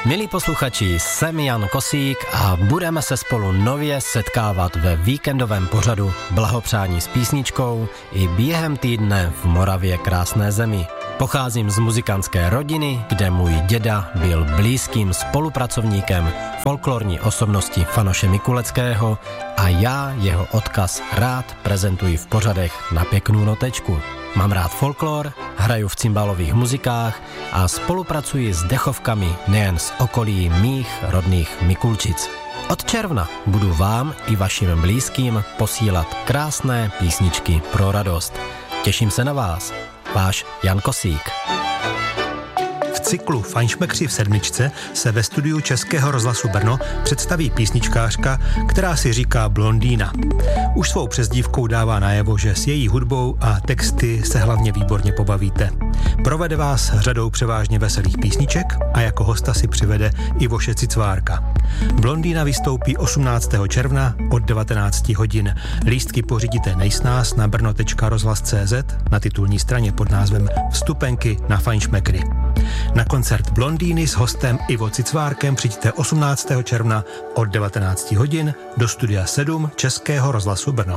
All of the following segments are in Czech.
Milí posluchači, jsem Jan Kosík a budeme se spolu nově setkávat ve víkendovém pořadu Blahopřání s písničkou i během týdne v Moravě krásné zemi. Pocházím z muzikantské rodiny, kde můj děda byl blízkým spolupracovníkem folklorní osobnosti Fanoše Mikuleckého a já jeho odkaz rád prezentuji v pořadech na pěknou notečku. Mám rád folklor, hraju v cymbalových muzikách a spolupracuji s dechovkami nejen z okolí mých rodných Mikulčic. Od června budu vám i vašim blízkým posílat krásné písničky pro radost. Těším se na vás. Váš Jan Kosík. V cyklu Fajnšmekři v sedmičce se ve studiu Českého rozhlasu Brno představí písničkářka, která si říká Blondýna. Už svou přezdívkou dává najevo, že s její hudbou a texty se hlavně výborně pobavíte. Provede vás řadou převážně veselých písniček a jako hosta si přivede Ivoše Cicvárka. Blondýna vystoupí 18. června od 19 hodin. Lístky pořídíte nejsnáz na brno.rozhlas.cz na titulní straně pod názvem Vstupenky na Fajnšmekry. Na koncert Blondýny s hostem Ivo Cicvárkem přijďte 18. června od 19 hodin do studia 7 Českého rozhlasu Brno.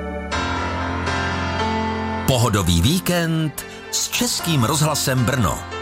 Pohodový víkend s Českým rozhlasem Brno.